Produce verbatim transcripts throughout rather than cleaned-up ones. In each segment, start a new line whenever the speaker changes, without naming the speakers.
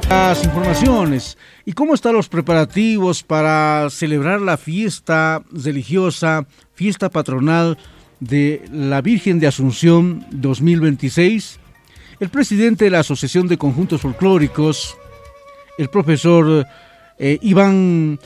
Las informaciones y cómo están los preparativos para celebrar la fiesta religiosa, fiesta patronal de la Virgen de Asunción dos mil veintiséis. El presidente de la Asociación de Conjuntos Folclóricos, el profesor eh, Iván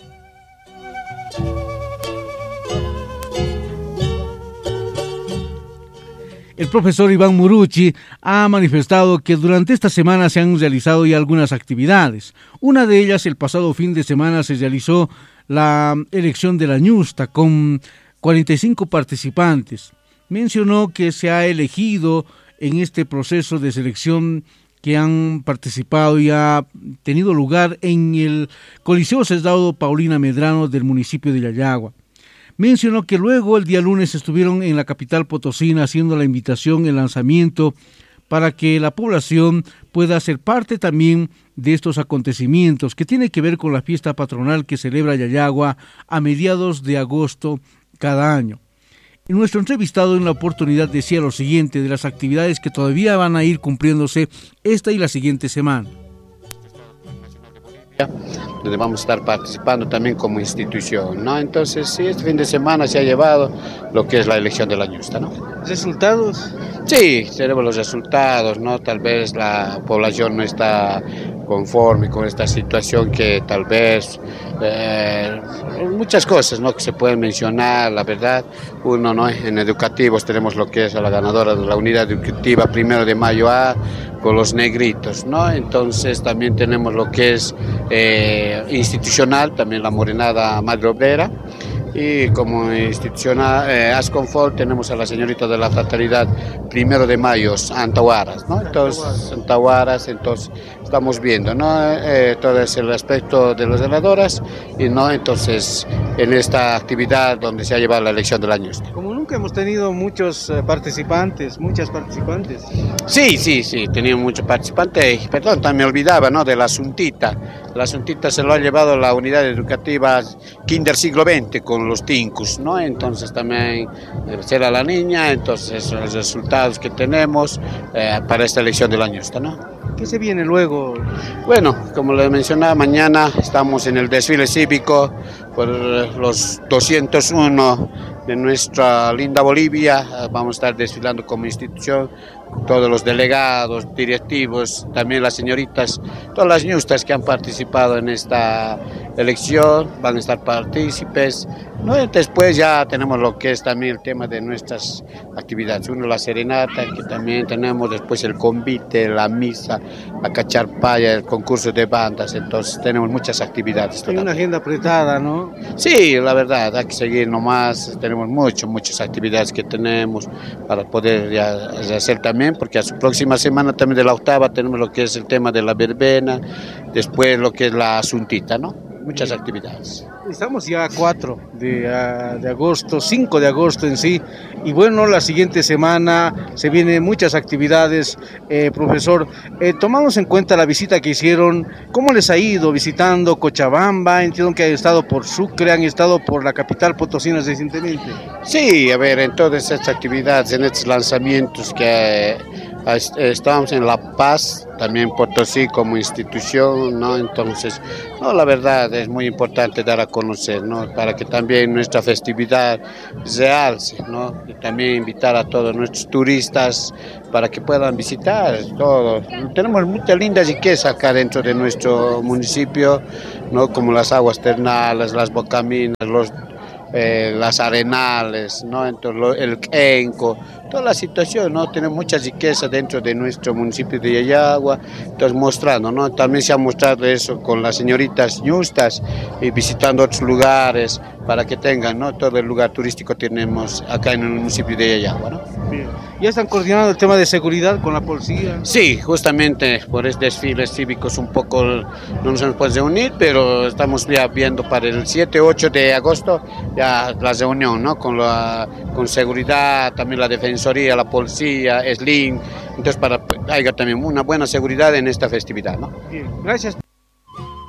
El profesor Iván Murucci ha manifestado que durante esta semana se han realizado ya algunas actividades. Una de ellas, el pasado fin de semana, se realizó la elección de la ñusta con cuarenta y cinco participantes. Mencionó que se ha elegido en este proceso de selección que han participado y ha tenido lugar en el Coliseo Cesado Paulina Medrano del municipio de Yayagua. Mencionó que luego el día lunes estuvieron en la capital potosina haciendo la invitación, el lanzamiento, para que la población pueda ser parte también de estos acontecimientos que tiene que ver con la fiesta patronal que celebra Yayagua a mediados de agosto cada año. Y nuestro entrevistado en la oportunidad decía lo siguiente de las actividades que todavía van a ir cumpliéndose esta y la siguiente semana.
Donde vamos a estar participando también como institución, ¿no? Entonces, sí, este fin de semana se ha llevado lo que es la elección de la ñusta, ¿no?
¿Resultados?
Sí, tenemos los resultados, ¿no? Tal vez la población no está conforme con esta situación que tal vez eh, muchas cosas, ¿no? Que se pueden mencionar, la verdad. Uno, ¿no? En educativos tenemos lo que es a la ganadora de la unidad educativa primero de mayo A con los negritos, ¿no? Entonces también tenemos lo que es eh, institucional, también la morenada Madre Obrera. Y como institucional, eh, Asconfort, tenemos a la señorita de la fraternidad primero de mayo, Antahuaras, ¿no? Entonces, Antahuaras, entonces estamos viendo, ¿no? Eh, todo es el aspecto de las ganadoras y, ¿no? Entonces, en esta actividad donde se ha llevado la elección del año.
Como nunca hemos tenido muchos participantes, muchas participantes.
Sí, sí, sí, teníamos muchos participantes, perdón, también me olvidaba, ¿no? De la Asuntita. La Asuntita se lo ha llevado la unidad educativa Kinder siglo veinte con los Tincus, ¿no? Entonces también será la niña, entonces los resultados que tenemos eh, para esta elección del año, ¿no?
¿Qué se viene luego?
Bueno, como le mencionaba, mañana estamos en el desfile cívico por los doscientos uno de nuestra linda Bolivia. Vamos a estar desfilando como institución, todos los delegados, directivos, también las señoritas, todas las ñustas que han participado en esta elección van a estar partícipes, ¿no? Después ya tenemos lo que es también el tema de nuestras actividades. Uno, la serenata, que también tenemos, después el convite, la misa, la cacharpaya, el concurso de bandas, entonces tenemos muchas actividades.
Hay una agenda apretada, ¿no?
Sí, la verdad, hay que seguir nomás, tenemos mucho, muchas actividades que tenemos para poder ya hacer también, porque a su próxima semana también de la octava tenemos lo que es el tema de la verbena, después lo que es la asuntita, ¿no? Muchas actividades.
Estamos ya a cuatro de, de agosto, cinco de agosto en sí, y bueno, la siguiente semana se vienen muchas actividades, eh, profesor. Eh, tomamos en cuenta la visita que hicieron, ¿cómo les ha ido visitando Cochabamba? Entiendo que han estado por Sucre, han estado por la capital potosina recientemente.
Sí, a ver, en todas estas actividades, en estos lanzamientos que eh, estamos en La Paz, también Potosí como institución, ¿no? Entonces, no, la verdad es muy importante dar a conocer, ¿no? Para que también nuestra festividad se alce, ¿no? Y también invitar a todos nuestros turistas para que puedan visitar todo. Tenemos muchas lindas riquezas acá dentro de nuestro municipio, ¿no? Como las aguas termales, las bocaminas, los Eh, las arenales, ¿no? Entonces, lo, el Enco, toda la situación, ¿no? Tiene mucha riqueza dentro de nuestro municipio de Yayagua, entonces mostrando, ¿no? También se ha mostrado eso con las señoritas ñustas y visitando otros lugares para que tengan, ¿no? Todo el lugar turístico tenemos acá en el municipio de Yayagua, ¿no?
Bien. ¿Ya están coordinando el tema de seguridad con la policía?
Sí, justamente por estos desfiles cívicos un poco no nos podemos reunir, pero estamos ya viendo para el siete ocho de agosto ya la reunión, ¿no? Con la con seguridad, también la defensoría, la policía, S L I M, entonces para que haya también una buena seguridad en esta festividad, ¿no?
Bien, gracias.